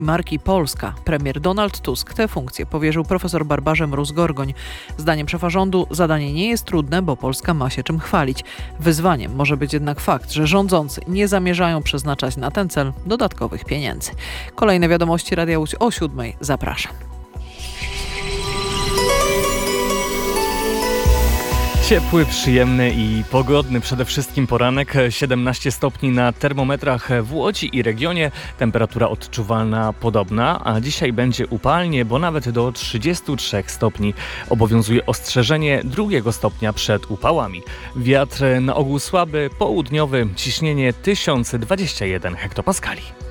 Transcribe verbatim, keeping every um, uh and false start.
marki Polska. Premier Donald Tusk tę funkcję powierzył profesor Barbarze Mróz-Gorgoń. Zdaniem szefa rządu zadanie nie jest trudne, bo Polska ma się czym chwalić. Wyzwaniem może być jednak fakt, że rządzący nie zamierzają przeznaczać na ten cel dodatkowych pieniędzy. Kolejne wiadomości Radia Łódź o siódmej. Zapraszam. Ciepły, przyjemny i pogodny przede wszystkim poranek. siedemnaście stopni na termometrach w Łodzi i regionie. Temperatura odczuwalna podobna, a dzisiaj będzie upalnie, bo nawet do trzydziestu trzech stopni. Obowiązuje ostrzeżenie drugiego stopnia przed upałami. Wiatr na ogół słaby, południowy, ciśnienie tysiąc dwadzieścia jeden hektopaskali.